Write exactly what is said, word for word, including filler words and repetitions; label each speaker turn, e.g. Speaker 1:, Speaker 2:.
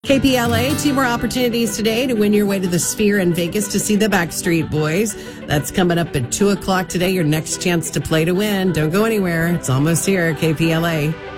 Speaker 1: K P L A, two more opportunities today to win your way to the Sphere in Vegas to see the Backstreet Boys. That's coming up at two o'clock today, your next chance to play to win. Don't go anywhere. It's almost here, K P L A.